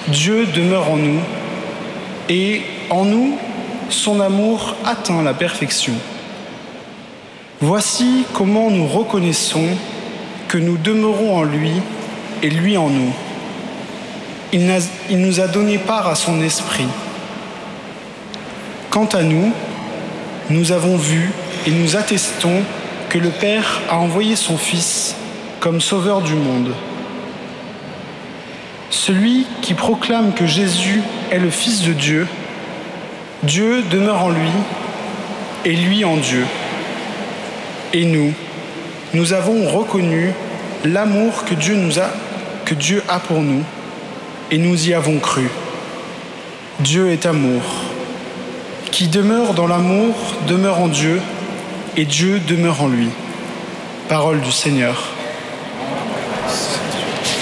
Dieu demeure en nous, et en nous, son amour atteint la perfection. Voici comment nous reconnaissons que nous demeurons en lui et lui en nous. Il nous a donné part à son esprit. Quant à nous, nous avons vu et nous attestons que le Père a envoyé son Fils comme sauveur du monde. Celui qui proclame que Jésus est le Fils de Dieu, Dieu demeure en lui et lui en Dieu. Et nous avons reconnu l'amour que Dieu a pour nous et nous y avons cru. Dieu est amour. Qui demeure dans l'amour demeure en Dieu et Dieu demeure en lui. Parole du Seigneur.